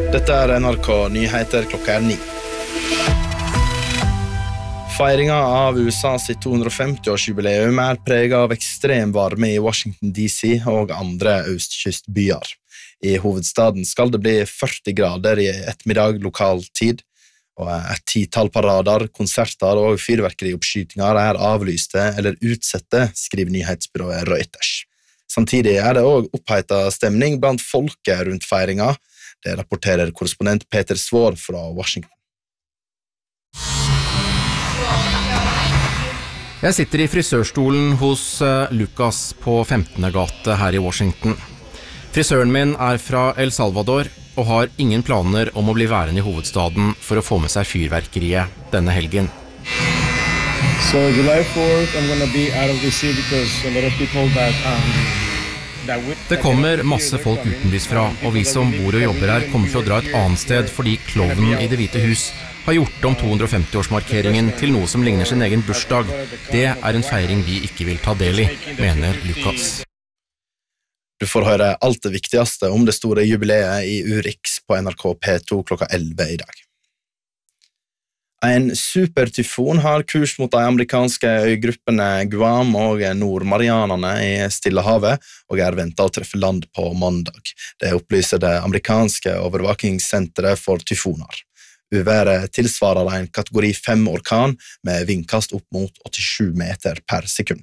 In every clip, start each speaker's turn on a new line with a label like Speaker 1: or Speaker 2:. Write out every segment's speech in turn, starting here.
Speaker 1: Dette NRK Nyheter klokka 9. Feiringen av USA sitt 250-årsjubileum preget av ekstrem varme i Washington DC og andre østkystbyer. I hovedstaden skal det bli 40 grader i ettermiddag lokal tid, og et titall parader, konserter og fyrverkerioppskytinger avlyste eller utsette, skriver nyhetsbyrået Reuters. Samtidig det også opphetet stemning blant folket rundt feiringen. Det rapporterer korrespondent Peter Svår fra Washington.
Speaker 2: Jeg sitter i frisørstolen hos Lucas på 15. gate her i Washington. Frisøren min fra El Salvador og har ingen planer om å bli værende i hovedstaden for å få med seg fyrverkeriet denne helgen.
Speaker 3: So July 4th, I'm going to be out of DC because a lot of people that
Speaker 2: Det kommer masse folk utenbys fra, og vi som bor og jobber her kommer til å dra et annet sted fordi klovnen i Det hvite hus har gjort om 250-årsmarkeringen til noe som ligner sin egen bursdag. Det en feiring vi ikke vil ta del i, mener Lucas.
Speaker 1: Du får høre alt det viktigste om det store jubileet i Urix på NRK P2 klokka 11 i dag. En supertyfon har kurs mot de amerikanske øygruppene Guam og Nord-Marianene i Stillehavet og ventet å treffe land på mandag. Det opplyser det amerikanske overvåkingssenteret for tyfoner. Uværet tilsvarer en kategori 5-orkan med vindkast opp mot 87 meter per sekund.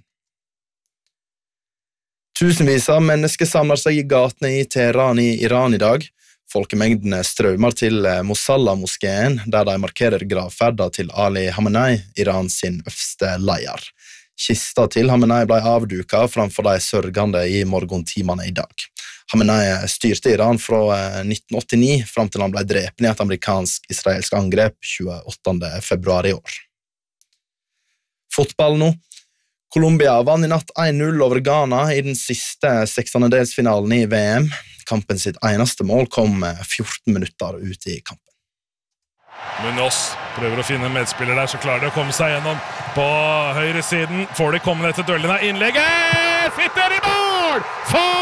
Speaker 1: Tusenvis av mennesker samler seg i gatene i Teheran i Iran i dag. Folkemengdene strømmer til Mosalla-moskeen, der de markerer gravferda til Ali Khamenei, Irans sin øverste leder. Kista til Khamenei ble avduket framfor de sørgende i morgentimene i dag. Khamenei styrte Iran fra 1989, fram til han ble drepen i et amerikansk-israelsk angrep 28. februar i år. Fotball nå. Colombia vann i natt 1-0 over Ghana i den siste 16-delsfinalen i VM. Kampen sitt eneste mål kom 14 minutter ut i kampen.
Speaker 4: Munoz prøver å finne en medspiller der, så klarer de å komme seg gjennom på høyre siden. Får de komme ned til døllen av innlegget! Sitter i mål!